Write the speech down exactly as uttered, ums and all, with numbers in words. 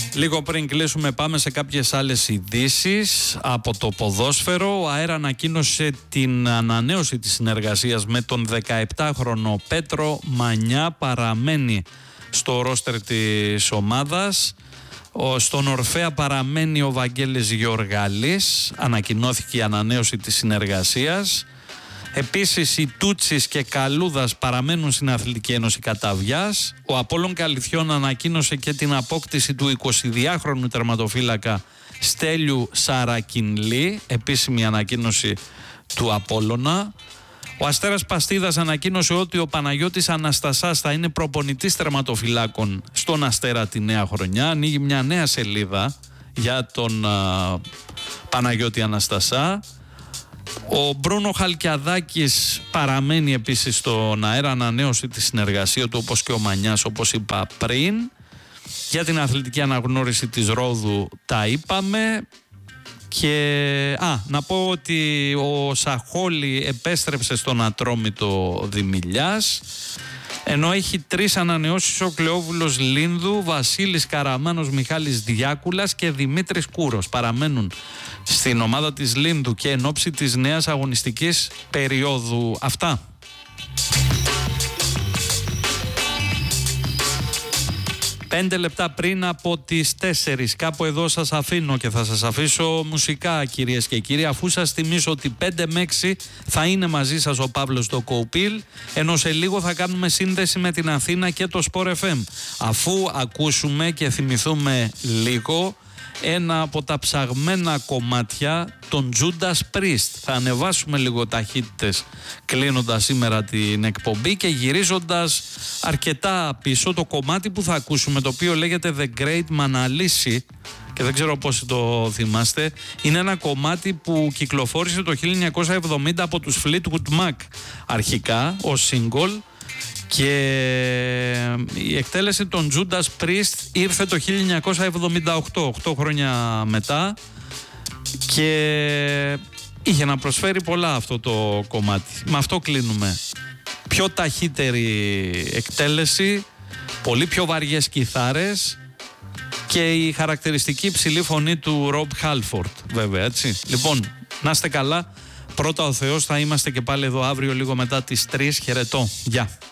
Λίγο πριν κλείσουμε πάμε σε κάποιες άλλες ειδήσεις από το ποδόσφαιρο. Ο ΑΕΡ ανακοίνωσε την ανανέωση της συνεργασίας με τον δεκαεπτάχρονο Πέτρο Μανιά. Παραμένει στο ρόστερ της ομάδας. Στον Ορφέα παραμένει ο Βαγγέλης Γεωργαλής. Ανακοινώθηκε η ανανέωση της συνεργασίας. Επίσης οι Τούτσης και Καλούδας παραμένουν στην Αθλητική Ένωση Καταβιάς. Ο Απόλλων Καλυθιών ανακοίνωσε και την απόκτηση του εικοσιδυάχρονου τερματοφύλακα Στέλιου Σαρακινλή. Επίσημη ανακοίνωση του Απόλλωνα. Ο Αστέρας Παστίδας ανακοίνωσε ότι ο Παναγιώτης Αναστασάς θα είναι προπονητής τερματοφυλάκων στον Αστέρα τη νέα χρονιά. Ανοίγει μια νέα σελίδα για τον α, Παναγιώτη Αναστασά. Ο Μπρούνο Χαλκιαδάκης παραμένει επίσης στον ΑΕΡ, ανανέωση τη συνεργασία του όπως και ο Μανιάς, όπως είπα πριν. Για την αθλητική αναγνώριση της Ρόδου τα είπαμε. Και α, να πω ότι ο Σαχόλη επέστρεψε στον Ατρόμητο Δημηλιάς, ενώ έχει τρεις ανανεώσεις ο Κλεόβουλος Λίνδου, Βασίλης Καραμάνος, Μιχάλης Διάκουλας και Δημήτρης Κούρος. Παραμένουν στην ομάδα της Λίνδου και εν ώψη της νέας αγωνιστικής περίοδου. Αυτά. Πέντε λεπτά πριν από τις τέσσερις, κάπου εδώ σας αφήνω και θα σας αφήσω μουσικά, κυρίες και κύριοι, αφού σας θυμίσω ότι πέντε με έξι θα είναι μαζί σας ο Παύλος το Κοουπίλ, ενώ σε λίγο θα κάνουμε σύνδεση με την Αθήνα και το Sport εφ εμ, αφού ακούσουμε και θυμηθούμε λίγο ένα από τα ψαγμένα κομμάτια, τον Judas Priest. Θα ανεβάσουμε λίγο ταχύτητες κλείνοντας σήμερα την εκπομπή και γυρίζοντας αρκετά πίσω το κομμάτι που θα ακούσουμε, το οποίο λέγεται The Great Manalisi και δεν ξέρω πώς το θυμάστε. Είναι ένα κομμάτι που κυκλοφόρησε το χίλια εννιακόσια εβδομήντα από τους Fleetwood Mac αρχικά ως single, και η εκτέλεση των Judas Priest ήρθε το χίλια εννιακόσια εβδομήντα οκτώ, οκτώ χρόνια μετά, και είχε να προσφέρει πολλά αυτό το κομμάτι. Με αυτό κλείνουμε. Πιο ταχύτερη εκτέλεση, πολύ πιο βαριές κιθάρες και η χαρακτηριστική υψηλή φωνή του Rob Halford, βέβαια, έτσι. Λοιπόν, να είστε καλά. Πρώτα ο Θεός, θα είμαστε και πάλι εδώ αύριο λίγο μετά τις τρεις. Χαιρετώ. Γεια.